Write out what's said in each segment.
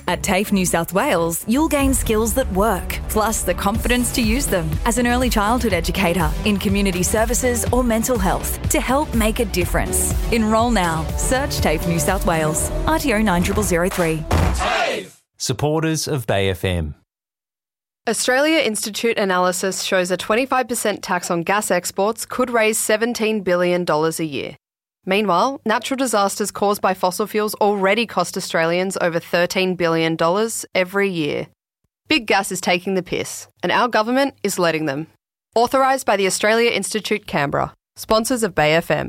At TAFE New South Wales, you'll gain skills that work, plus the confidence to use them as an early childhood educator in community services or mental health to help make a difference. Enrol now. Search TAFE New South Wales. RTO 9003. TAFE! Supporters of Bay FM. Australia Institute analysis shows a 25% tax on gas exports could raise $17 billion a year. Meanwhile, natural disasters caused by fossil fuels already cost Australians over $13 billion every year. Big gas is taking the piss, and our government is letting them. Authorised by the Australia Institute Canberra. Sponsors of Bay FM.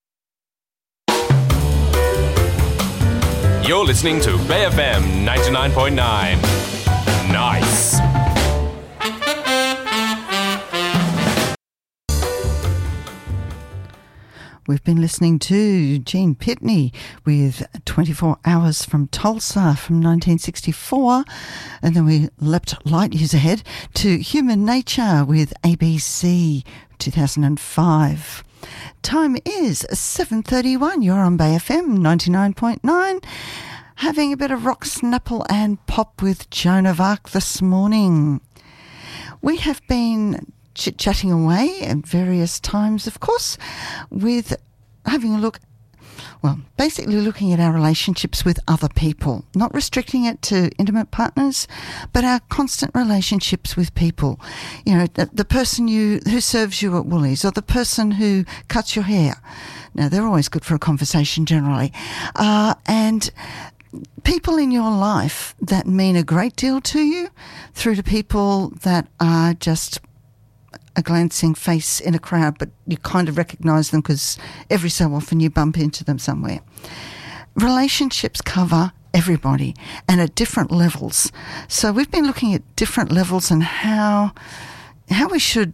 You're listening to Bay FM 99.9. Nice. We've been listening to Gene Pitney with 24 Hours from Tulsa from 1964, and then we leapt light years ahead to Human Nature with ABC 2005. Time is 7:31. You're on Bay FM 99.9, having a bit of rock, snapple and pop with Joan of Arc this morning. We have been chit-chatting away at various times, of course, with having a look, well, basically looking at our relationships with other people, not restricting it to intimate partners, but our constant relationships with people. You know, the person who serves you at Woolies, or the person who cuts your hair. Now, they're always good for a conversation generally. And people in your life that mean a great deal to you, through to people that are just a glancing face in a crowd, but you kind of recognise them because every so often you bump into them somewhere. Relationships cover everybody and at different levels. So we've been looking at different levels and how we should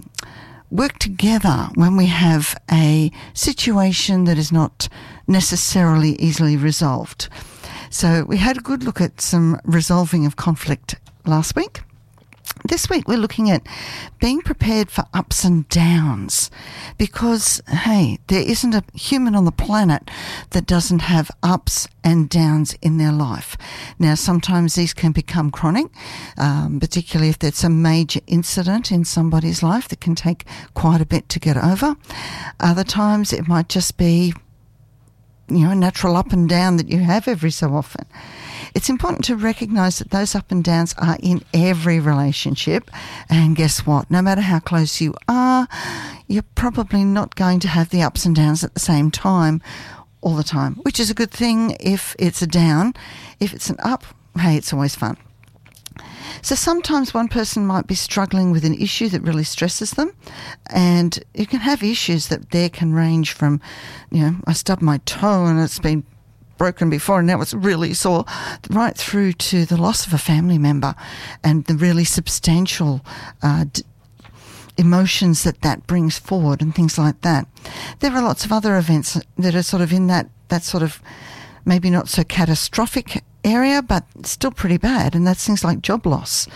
work together when we have a situation that is not necessarily easily resolved. So we had a good look at some resolving of conflict last week. This week we're looking at being prepared for ups and downs because, hey, there isn't a human on the planet that doesn't have ups and downs in their life. Now, sometimes these can become chronic, particularly if there's a major incident in somebody's life that can take quite a bit to get over. Other times it might just be, you know, a natural up and down that you have every so often. It's important to recognise that those up and downs are in every relationship. And guess what? No matter how close you are, you're probably not going to have the ups and downs at the same time all the time, which is a good thing if it's a down. If it's an up, hey, it's always fun. So sometimes one person might be struggling with an issue that really stresses them, and you can have issues that there can range from, you know, I stubbed my toe and it's been broken before and now it's really sore, right through to the loss of a family member and the really substantial emotions that brings forward and things like that. There are lots of other events that are sort of in that sort of maybe not so catastrophic area, but still pretty bad, and that's things like job loss,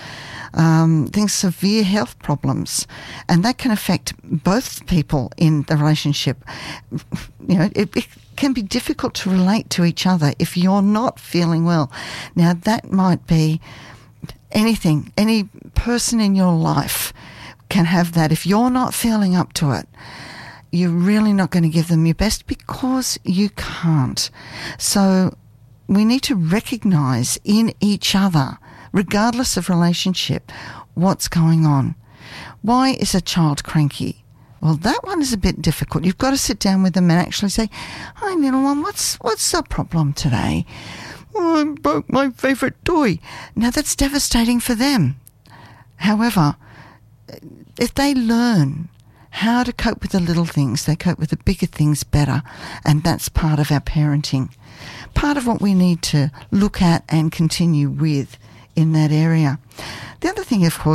severe health problems, and that can affect both people in the relationship. You know, it can be difficult to relate to each other if you're not feeling well. Now, that might be anything. Any person in your life can have that. If you're not feeling up to it, you're really not going to give them your best because you can't. So we need to recognise in each other, regardless of relationship, what's going on. Why is a child cranky? Well, that one is a bit difficult. You've got to sit down with them and actually say, "Hi, little one, what's the problem today?" "Oh, I broke my favourite toy." Now, that's devastating for them. However, if they learn how to cope with the little things, they cope with the bigger things better, and that's part of our parenting. Part of what we need to look at and continue with in that area. The other thing, of course,